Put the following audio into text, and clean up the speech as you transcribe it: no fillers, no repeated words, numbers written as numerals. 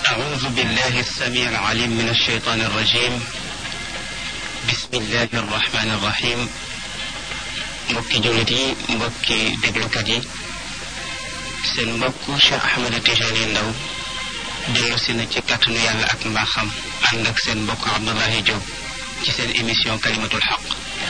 أعوذ بالله السميع العليم من الشيطان الرجيم بسم الله الرحمن الرحيم mbokki jullit yi mbokki déglukat yi seen mbokku Cheikh Ahmed Tijani Ndaw dellu si na ci kàttanu yàlla ak mbaaxam ànd ak seen mbokk Abdoulaye Diop ci seen émission kalimatul xaq